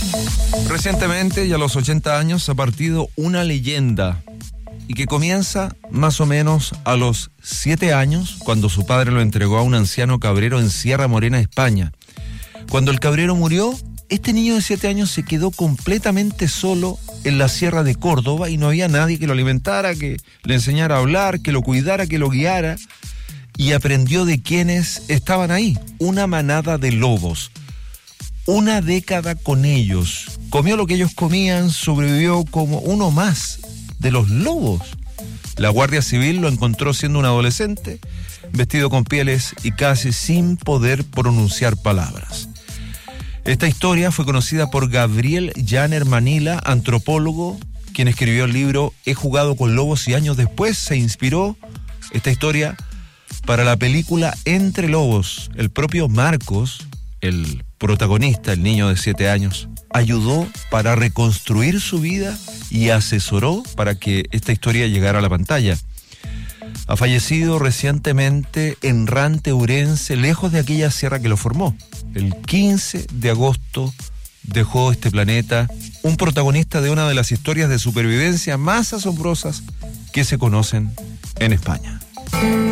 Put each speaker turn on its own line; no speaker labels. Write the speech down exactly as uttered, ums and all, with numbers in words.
Recientemente, y a los ochenta años, ha partido una leyenda y que comienza más o menos a los siete años, cuando su padre lo entregó a un anciano cabrero en Sierra Morena, España. Cuando el cabrero murió, este niño de siete años se quedó completamente solo en la Sierra de Córdoba y no había nadie que lo alimentara, que le enseñara a hablar, que lo cuidara, que lo guiara, y aprendió de quienes estaban ahí, una manada de lobos. Una década con ellos, comió lo que ellos comían, sobrevivió como uno más de los lobos. La Guardia Civil lo encontró siendo un adolescente, vestido con pieles y casi sin poder pronunciar palabras. Esta historia fue conocida por Gabriel Janer Manila, antropólogo, quien escribió el libro He jugado con lobos, y años después se inspiró esta historia para la película Entre Lobos. El propio Marcos, el protagonista, el niño de siete años, ayudó para reconstruir su vida y asesoró para que esta historia llegara a la pantalla. Ha fallecido recientemente en Ranteurense, lejos de aquella sierra que lo formó. El quince de agosto dejó este planeta un protagonista de una de las historias de supervivencia más asombrosas que se conocen en España.